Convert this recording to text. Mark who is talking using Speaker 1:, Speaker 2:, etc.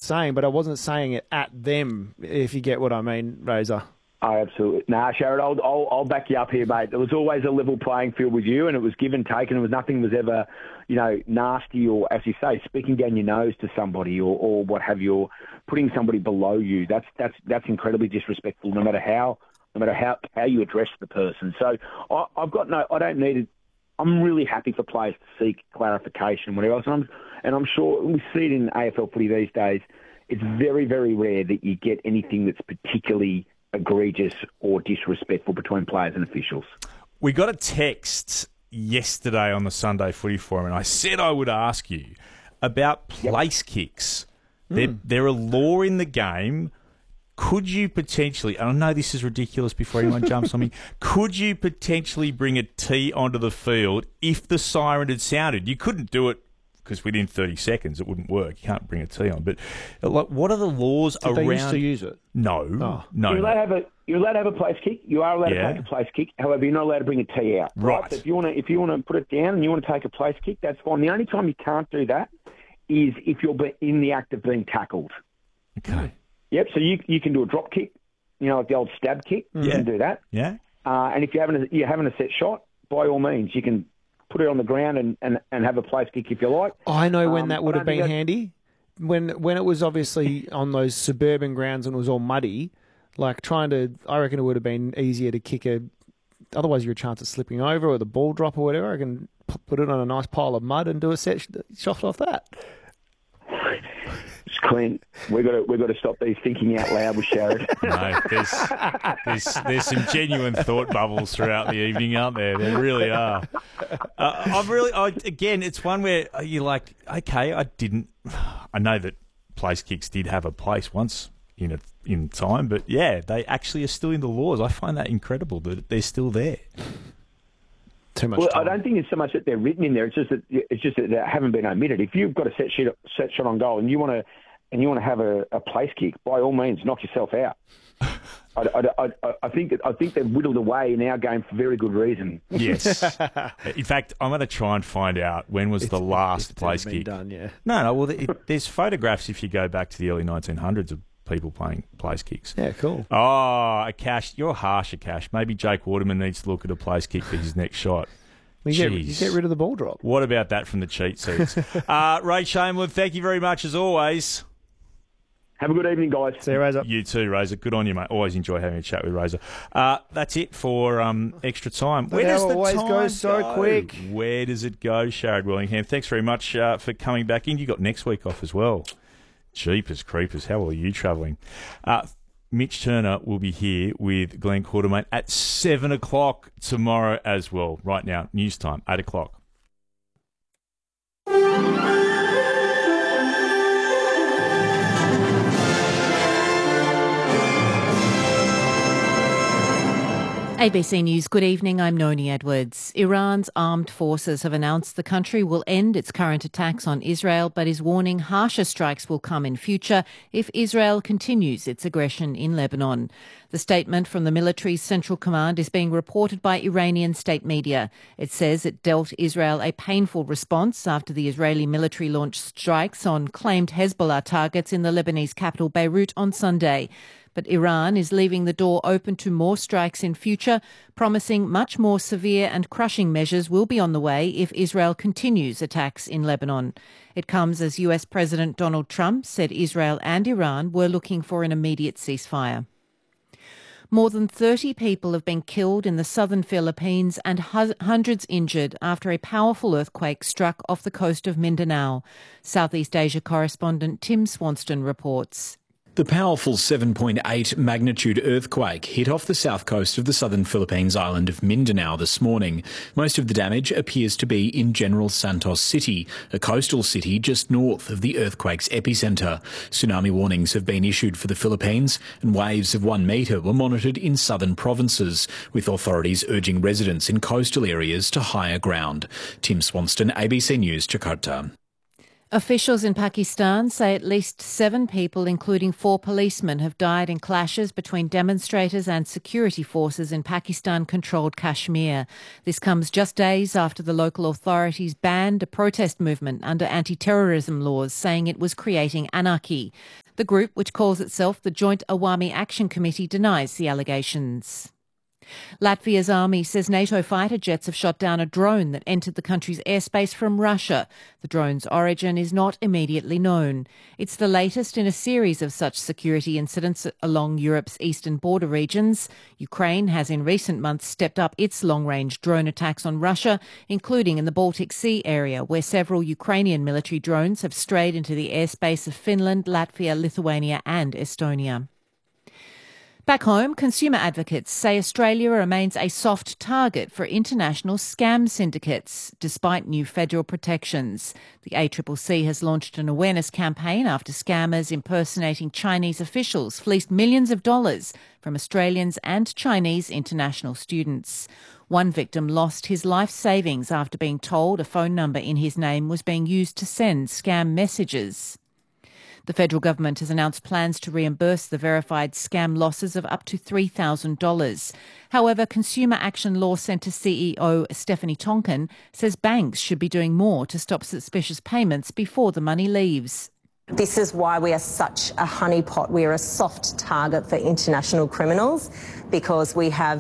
Speaker 1: saying, but I wasn't saying it at them, if you get what I mean, Razor.
Speaker 2: Oh, absolutely. Nah, Sharad, I'll back you up here, mate. There was always a level playing field with you, and it was give and take, and nothing was ever, nasty or, as you say, speaking down your nose to somebody or what have you, or putting somebody below you. That's incredibly disrespectful, no matter how you address the person. So I don't need it. I'm really happy for players to seek clarification, whatever else. And I'm sure we see it in AFL footy these days. It's very, very rare that you get anything that's particularly egregious or disrespectful between players and officials.
Speaker 3: We got a text yesterday on the Sunday Footy Forum, and I said I would ask you about place kicks. They're a law in the game. Could you potentially, and I know this is ridiculous before anyone jumps on me, could you potentially bring a tee onto the field if the siren had sounded? You couldn't do it because within 30 seconds it wouldn't work. You can't bring a tee on. But what are the laws around...
Speaker 1: They used to use it?
Speaker 3: No.
Speaker 2: You're allowed to have a place kick. You are allowed to take a place kick. However, you're not allowed to bring a tee out.
Speaker 3: Right.
Speaker 2: So if you want to put it down and you want to take a place kick, that's fine. The only time you can't do that is if you're in the act of being tackled.
Speaker 3: Okay.
Speaker 2: Yep, so you can do a drop kick, like the old stab kick. You can do that.
Speaker 3: Yeah.
Speaker 2: And if you're having a set shot, by all means, you can put it on the ground and have a place kick if you like.
Speaker 1: I know when that would have been handy. When it was obviously on those suburban grounds and it was all muddy, I reckon it would have been easier to kick otherwise you're a chance of slipping over or the ball drop or whatever. I can put it on a nice pile of mud and do a set shot off that.
Speaker 2: Clint, we've got to stop these thinking out loud with Sharad.
Speaker 3: No, there's some genuine thought bubbles throughout the evening, aren't there? There really are. Again, it's one where you're like, okay, I know that place kicks did have a place once in time, but yeah, they actually are still in the laws. I find that incredible that they're still there.
Speaker 1: Too much
Speaker 2: time.
Speaker 1: I
Speaker 2: don't think it's so much that they're written in there. It's just that they haven't been omitted. If you've got a set shot on goal and you want to have a place kick, by all means, knock yourself out. I think they've whittled away in our game for very good reason.
Speaker 3: Yes. In fact, I'm going to try and find out when was the last place kick.
Speaker 1: Done, yeah.
Speaker 3: No. Well, there's photographs if you go back to the early 1900s of people playing place kicks.
Speaker 1: Yeah, cool.
Speaker 3: Oh, Akash, you're harsh, Akash. Maybe Jake Waterman needs to look at a place kick for his next shot.
Speaker 1: You get rid of the ball drop.
Speaker 3: What about that from the cheat sheets? Ray Chamberlain, thank you very much as always.
Speaker 2: Have a good evening, guys.
Speaker 1: See you, Razor.
Speaker 3: You too, Razor. Good on you, mate. Always enjoy having a chat with Razor. That's it for extra time.
Speaker 1: Where does the always time go so quick?
Speaker 3: Where does it go, Sharad Willingham? Thanks very much for coming back in. You got next week off as well. Jeepers creepers, how are you travelling? Mitch Turner will be here with Glenn Quartermain at 7 o'clock tomorrow as well. Right now, news time, 8 o'clock.
Speaker 4: ABC News, good evening. I'm Noni Edwards. Iran's armed forces have announced the country will end its current attacks on Israel, but is warning harsher strikes will come in future if Israel continues its aggression in Lebanon. The statement from the military's Central Command is being reported by Iranian state media. It says it dealt Israel a painful response after the Israeli military launched strikes on claimed Hezbollah targets in the Lebanese capital Beirut on Sunday. But Iran is leaving the door open to more strikes in future, promising much more severe and crushing measures will be on the way if Israel continues attacks in Lebanon. It comes as US President Donald Trump said Israel and Iran were looking for an immediate ceasefire. More than 30 people have been killed in the southern Philippines and hundreds injured after a powerful earthquake struck off the coast of Mindanao. Southeast Asia correspondent Tim Swanston reports.
Speaker 5: The powerful 7.8 magnitude earthquake hit off the south coast of the southern Philippines island of Mindanao this morning. Most of the damage appears to be in General Santos City, a coastal city just north of the earthquake's epicentre. Tsunami warnings have been issued for the Philippines and waves of 1 metre were monitored in southern provinces, with authorities urging residents in coastal areas to higher ground. Tim Swanston, ABC News, Jakarta.
Speaker 4: Officials in Pakistan say at least 7 people, including 4 policemen, have died in clashes between demonstrators and security forces in Pakistan-controlled Kashmir. This comes just days after the local authorities banned a protest movement under anti-terrorism laws, saying it was creating anarchy. The group, which calls itself the Joint Awami Action Committee, denies the allegations. Latvia's army says NATO fighter jets have shot down a drone that entered the country's airspace from Russia. The drone's origin is not immediately known. It's the latest in a series of such security incidents along Europe's eastern border regions. Ukraine has in recent months stepped up its long-range drone attacks on Russia, including in the Baltic Sea area, where several Ukrainian military drones have strayed into the airspace of Finland, Latvia, Lithuania and Estonia. Back home, consumer advocates say Australia remains a soft target for international scam syndicates, despite new federal protections. The ACCC has launched an awareness campaign after scammers impersonating Chinese officials fleeced millions of dollars from Australians and Chinese international students. One victim lost his life savings after being told a phone number in his name was being used to send scam messages. The federal government has announced plans to reimburse the verified scam losses of up to $3,000. However, Consumer Action Law Centre CEO Stephanie Tonkin says banks should be doing more to stop suspicious payments before the money leaves.
Speaker 6: This is why we are such a honeypot. We are a soft target for international criminals, because we have